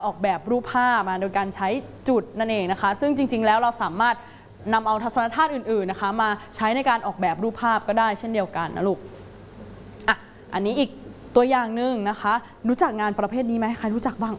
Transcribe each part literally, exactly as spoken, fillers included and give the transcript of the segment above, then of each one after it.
ออกแบบรูปภาพมาโดยการใช้จุดนั่นเองนะคะซึ่งจริงๆแล้วเราสามารถนำเอาทัศนธาตุอื่นๆนะคะมาใช้ในการออกแบบรูปภาพก็ได้เช่นเดียวกันนะลูกอ่ะอันนี้อีกตัวอย่างหนึ่งนะคะรู้จักงานประเภทนี้ไหมใครรู้จักบ้าง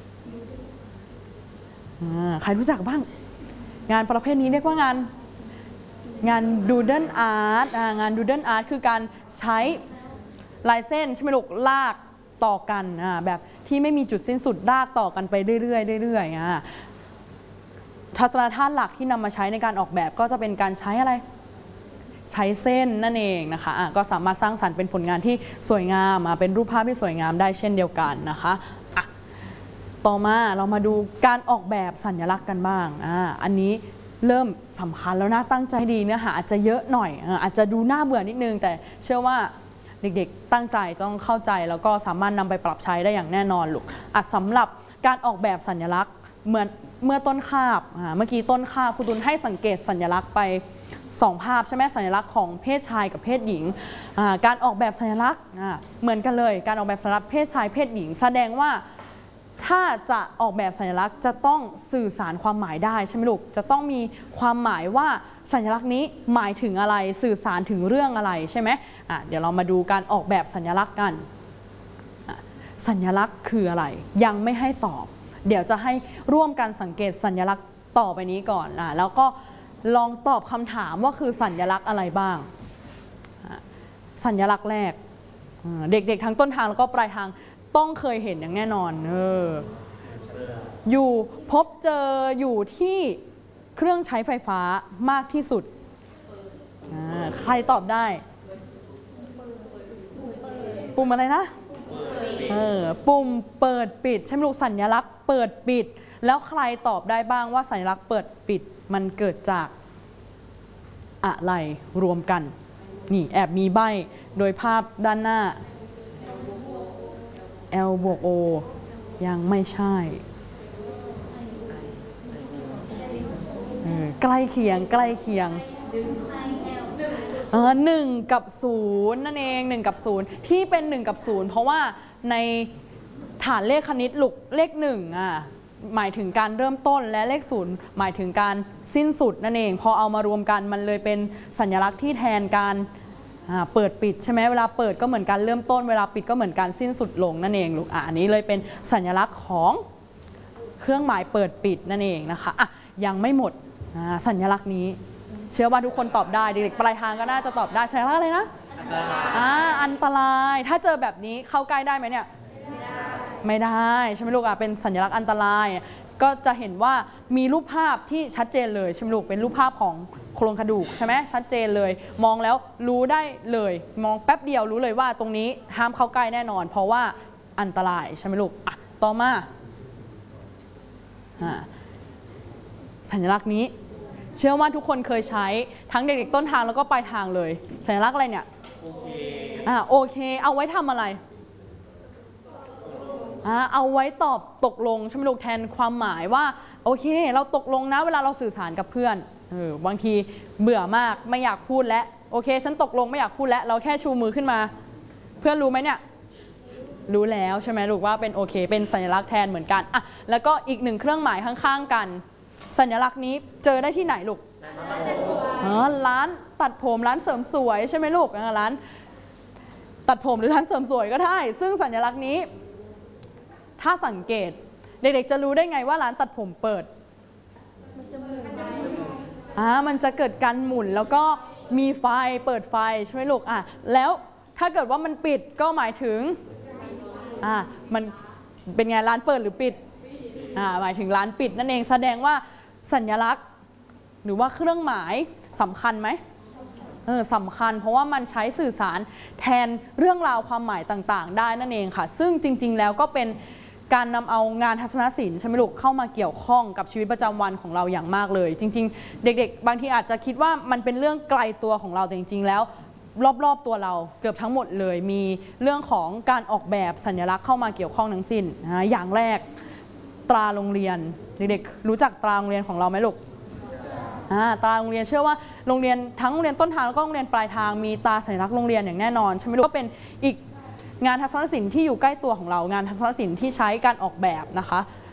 ใครรู้จักบ้างงานประเภทนี้เรียกว่างานงานดูเดิลอาร์ตงานดูเดิลอาร์ตคือการใช้ลายเส้นใช่ไหมลูกลากต่อกันแบบที่ไม่มีจุดสิ้นสุดลากต่อกันไปเรื่อยๆเรื่อยๆทัศนธาตุหลักที่นำมาใช้ในการออกแบบก็จะเป็นการใช้อะไรใช้เส้นนั่นเองนะคะะก็สามารถสร้างสรรค์เป็นผลงานที่สวยงามเป็นรูปภาพที่สวยงามได้เช่นเดียวกันนะคะะต่อมาเรามาดูการออกแบบสัญลักษณ์กันบ้างอ่าอันนี้เริ่มสำคัญแล้วนะตั้งใจดีเนื้อหาอาจจะเยอะหน่อยอาจจะดูน่าเบื่อนิดนึงแต่เชื่อว่าเด็กๆตั้งใจต้องเข้าใจแล้วก็สามารถนำไปปรับใช้ได้อย่างแน่นอนลูกอ่ะสำหรับการออกแบบสัญลักษณ์เหมือนเมื่อต้นคาบเมื่อกี้ต้นคาบครูตุลให้สังเกตสัญลักษณ์ไปสองภาพใช่ไหมสัญลักษณ์ของเพศชายกับเพศหญิงการออกแบบสัญลักษณ์เหมือนกันเลยการออกแบบสัญลักษณ์เพศชายเพศหญิงแสดงว่าถ้าจะออกแบบสัญลักษณ์จะต้องสื่อสารความหมายได้ใช่ไหมลูกจะต้องมีความหมายว่าสัญลักษณ์นี้หมายถึงอะไรสื่อสารถึงเรื่องอะไรใช่ไหมอ่ะเดี๋ยวเรามาดูการออกแบบสัญลักษณ์กันสัญลักษณ์คืออะไรยังไม่ให้ตอบเดี๋ยวจะให้ร่วมกันสังเกตสัญลักษณ์ต่อไปนี้ก่อนอ่ะแล้วก็ลองตอบคำถามว่าคือสัญลักษณ์อะไรบ้างสัญลักษณ์แรกเด็กๆทั้งต้นทางแล้วก็ปลายทางต้องเคยเห็นอย่างแน่นอนเอออยู่พบเจออยู่ที่เครื่องใช้ไฟฟ้ามากที่สุดใครตอบได้ปุ่มอะไรนะเออปุ่มเปิดปิดใช่ไหมลูกสัญลักษณ์เปิดปิดแล้วใครตอบได้บ้างว่าสัญลักษณ์เปิดปิดมันเกิดจากอะไรรวมกันนี่แอบมีใบ้โดยภาพด้านหน้า L บวก O ยังไม่ใช่ใกล้เคียงใกล้เคียงหนึ่งกับศูนย์นั่นเองหนึ่งกับศูนย์ที่เป็นหนึ่งกับศูนย์เพราะว่าในฐานเลขคณิตลูกเลขหนึ่งอ่ะหมายถึงการเริ่มต้นและเลขศูนย์หมายถึงการสิ้นสุดนั่นเองพอเอามารวมกันมันเลยเป็นสัญลักษณ์ที่แทนการเปิดปิดใช่ไหมเวลาเปิดก็เหมือนการเริ่มต้นเวลาปิดก็เหมือนการสิ้นสุดลงนั่นเองลูกอ่ะอันนี้เลยเป็นสัญลักษณ์ของเครื่องหมายเปิดปิดนั่นเองนะคะอ่ะยังไม่หมดสัญลักษณ์นี้เชื่อว่าทุกคนตอบได้เด็กๆปลายทางก็น่าจะตอบได้สัญลักษณ์อะไรนะอ่าอันตรายถ้าเจอแบบนี้เข้าใกล้ได้ไหมเนี่ยไม่ได้ใช่ไหมลูกอ่ะเป็นสัญลักษณ์อันตรายก็จะเห็นว่ามีรูปภาพที่ชัดเจนเลยใช่ไหมลูกเป็นรูปภาพของโครงกระดูกใช่ไหมชัดเจนเลยมองแล้วรู้ได้เลยมองแป๊บเดียวรู้เลยว่าตรงนี้ห้ามเข้าใกล้แน่นอนเพราะว่าอันตรายใช่ไหมลูกอ่ะต่อมาสัญลักษณ์นี้เชื่อว่าทุกคนเคยใช้ทั้งเด็กๆต้นทางแล้วก็ปลายทางเลยสัญลักษณ์อะไรเนี่ยโอเคอ่าโอเคเอาไว้ทำอะไรอ่าเอาไว้ตอบตกลงใช่ไหมลูกแทนความหมายว่าโอเคเราตกลงนะเวลาเราสื่อสารกับเพื่อนเออบางทีเบื่อมากไม่อยากพูดแล้วโอเคฉันตกลงไม่อยากพูดแล้วเราแค่ชูมือขึ้นมาเพื่อนรู้ไหมเนี่ยรู้แล้วใช่ไหมลูกว่าเป็นโอเคเป็นสัญลักษณ์แทนเหมือนกันอ่ะแล้วก็อีกหนึ่งเครื่องหมายข้างๆกันสัญลักษณ์นี้เจอได้ที่ไหนลูกอ๋อร้านตัดผมร้านเสริมสวยใช่ไหมลูกร้านตัดผมหรือร้านเสริมสวยก็ได้ซึ่งสัญลักษณ์นี้ถ้าสังเกตเด็กๆจะรู้ได้ไงว่าร้านตัดผมเปิดอ่ามันจะเกิดการหมุนแล้วก็มีไฟเปิดไฟใช่ไหมลูกอ่ะแล้วถ้าเกิดว่ามันปิดก็หมายถึงอ่ามันเป็นไงร้านเปิดหรือปิดอ่าหมายถึงร้านปิดนั่นเองแสดงว่าสัญลักษณ์หรือว่าเครื่องหมายสำคัญไหมเออสำคัญเพราะว่ามันใช้สื่อสารแทนเรื่องราวความหมายต่างๆได้นั่นเองค่ะซึ่งจริงๆแล้วก็เป็นการนำเอางานทัศนศิลป์ใช่ไหมลูกเข้ามาเกี่ยวข้องกับชีวิตประจำวันของเราอย่างมากเลยจริงๆเด็กๆบางทีอาจจะคิดว่ามันเป็นเรื่องไกลตัวของเราแต่จริงๆแล้วรอบๆตัวเราเกือบทั้งหมดเลยมีเรื่องของการออกแบบสัญลักษณ์เข้ามาเกี่ยวข้องทั้งสิ้นนะอย่างแรกตราโรงเรียนเด็กๆรู้จักตราโรงเรียนของเราไหมลูกตราโรงเรียนเชื่อว่าโรงเรียนทั้งโรงเรียนต้นทางแล้วก็โรงเรียนปลายทางมีตราสัญลักษณ์โรงเรียนอย่างแน่นอนใช่ไหมลูกก็เป็นอีกงานทัศนศิลป์ที่อยู่ใกล้ตัวของเรางานทัศนศิลป์ที่ใช้การออกแบบนะคะ